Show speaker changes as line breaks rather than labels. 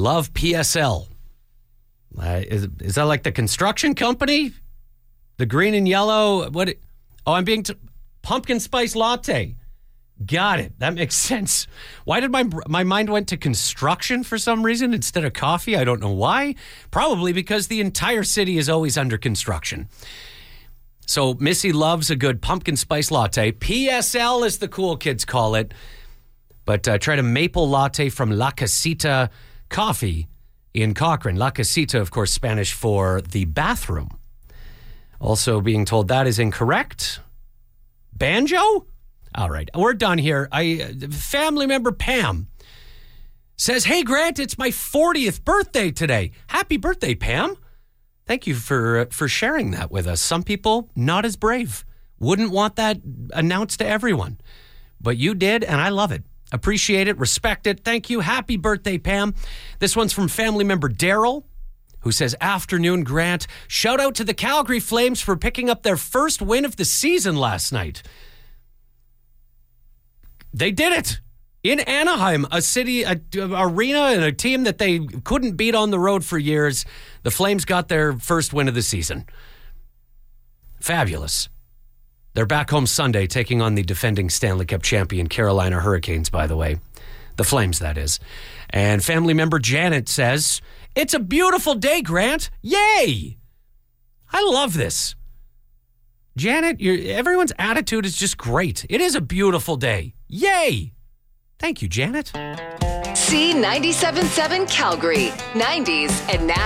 love PSL. Is that like the construction company? The green and yellow? What? Oh, pumpkin spice latte. Got it. That makes sense. Why did my mind went to construction for some reason instead of coffee? I don't know why. Probably because the entire city is always under construction. So Missy loves a good pumpkin spice latte. PSL, as the cool kids call it. But tried a maple latte from La Casita Coffee in Cochrane. La Casita, of course, Spanish for the bathroom. Also being told that is incorrect. Banjo? All right, we're done here. Family member Pam says, hey, Grant, it's my 40th birthday today. Happy birthday, Pam. Thank you for sharing that with us. Some people not as brave. Wouldn't want that announced to everyone. But you did, and I love it. Appreciate it, respect it. Thank you. Happy birthday, Pam. This one's from family member Daryl, who says, afternoon, Grant. Shout out to the Calgary Flames for picking up their first win of the season last night. They did it in Anaheim, a city, a arena, and a team that they couldn't beat on the road for years. The Flames got their first win of the season. Fabulous. They're back home Sunday, taking on the defending Stanley Cup champion Carolina Hurricanes, by the way. The Flames, that is. And family member Janet says, it's a beautiful day, Grant. Yay! I love this. Janet, everyone's attitude is just great. It is a beautiful day. Yay! Thank you, Janet.
C97.7 Calgary, 90s and now.